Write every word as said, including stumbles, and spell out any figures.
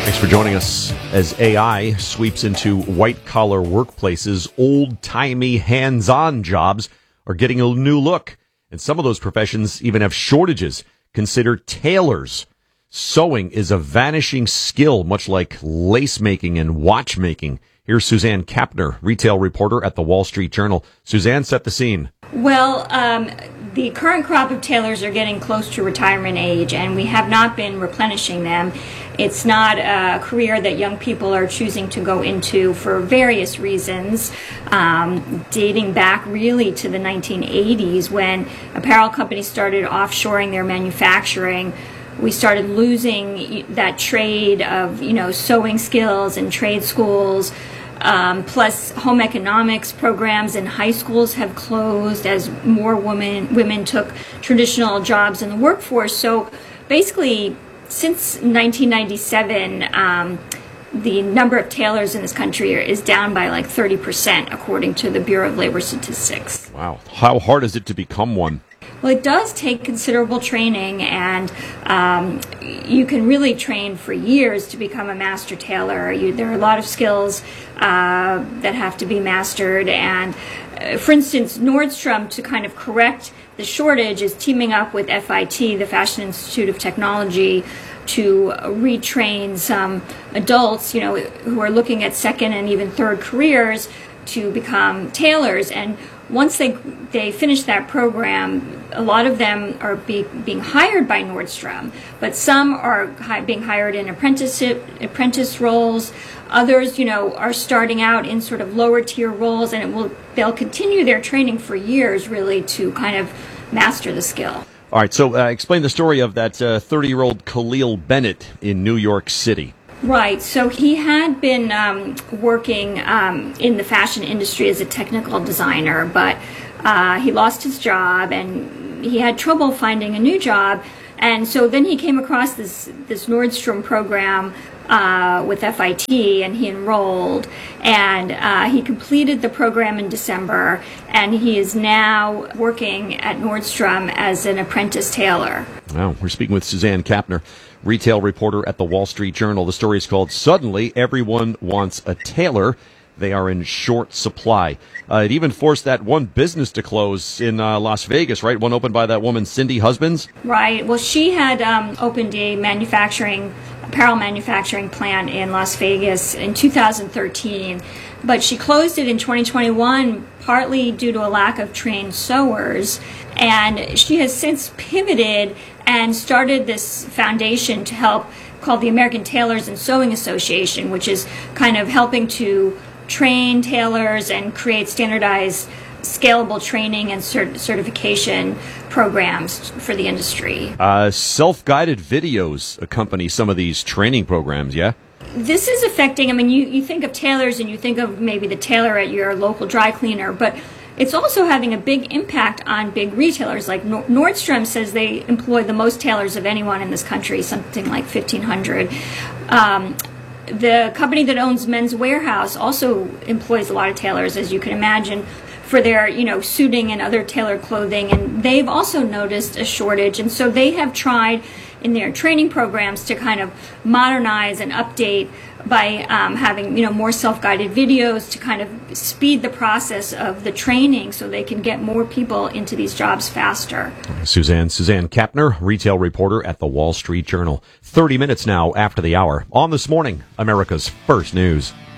Thanks for joining us. As A I sweeps into white-collar workplaces, old-timey, hands-on jobs are getting a new look. And some of those professions even have shortages. Consider tailors. Sewing is a vanishing skill, much like lace-making and watchmaking. Here's Suzanne Kapner, retail reporter at the Wall Street Journal. Suzanne, set the scene. Well, um, the current crop of tailors are getting close to retirement age, and we have not been replenishing them. It's not a career that young people are choosing to go into for various reasons, um, dating back really to the nineteen eighties when apparel companies started offshoring their manufacturing. We started losing that trade of, you know, sewing skills and trade schools. Um, plus, home economics programs in high schools have closed as more women women took traditional jobs in the workforce. So, basically, since nineteen ninety-seven, um, the number of tailors in this country is down by like thirty percent, according to the Bureau of Labor Statistics. Wow. How hard is it to become one? Well, it does take considerable training, and um, you can really train for years to become a master tailor. You, there are a lot of skills uh, that have to be mastered, and uh, for instance, Nordstrom, to kind of correct the shortage, is teaming up with F I T, the Fashion Institute of Technology, to retrain some adults, you know, who are looking at second and even third careers to become tailors. And once they they finish that program, a lot of them are be, being hired by Nordstrom, but some are hi, being hired in apprenticeship apprentice roles. Others, you know, are starting out in sort of lower tier roles, and it will they'll continue their training for years, really, to kind of master the skill. All right, so uh, explain the story of that uh, thirty-year-old Khalil Bennett in New York City. Right. So he had been um, working um, in the fashion industry as a technical designer, but uh, he lost his job and he had trouble finding a new job. And so then he came across this this Nordstrom program uh, with F I T, and he enrolled, and uh, he completed the program in December, and he is now working at Nordstrom as an apprentice tailor. Wow. We're speaking with Suzanne Kapner, retail reporter at the Wall Street Journal. The story is called "Suddenly Everyone Wants a Tailor. They are in short supply." Uh, it even forced that one business to close in uh, Las Vegas, right? One opened by that woman, Cindy Husbands. Right. Well, she had um, opened a manufacturing, apparel manufacturing plant in Las Vegas in two thousand thirteen, but she closed it in twenty twenty-one, partly due to a lack of trained sewers. And she has since pivoted and started this foundation to help, called the American Tailors and Sewing Association, which is kind of helping to train tailors and create standardized, scalable training and cert- certification programs for the industry. Uh, self-guided videos accompany some of these training programs, yeah? This is affecting, I mean, you, you think of tailors and you think of maybe the tailor at your local dry cleaner, but it's also having a big impact on big retailers. Like Nordstrom says they employ the most tailors of anyone in this country, something like fifteen hundred. Um, the company that owns Men's Warehouse also employs a lot of tailors, as you can imagine, for their, you know, suiting and other tailored clothing. And they've also noticed a shortage. And so they have tried in their training programs to kind of modernize and update by um, having, you know, more self-guided videos to kind of speed the process of the training so they can get more people into these jobs faster. Suzanne, Suzanne Kapner, retail reporter at the Wall Street Journal. thirty minutes now after the hour. On This Morning, America's First News.